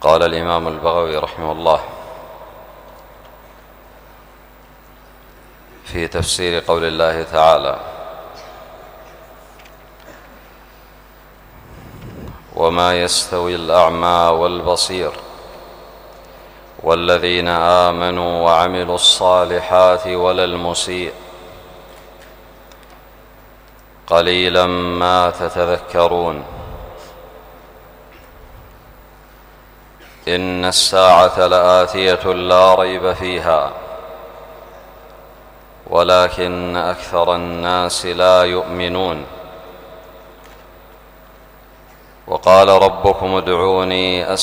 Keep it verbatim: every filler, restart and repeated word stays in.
قال الإمام البغوي رحمه الله في تفسير قول الله تعالى: وما يستوي الأعمى والبصير والذين آمنوا وعملوا الصالحات ولا المسيء قليلا ما تتذكرون. إن الساعة لآتية لا ريب فيها ولكن أكثر الناس لا يؤمنون. وقال ربكم ادعوني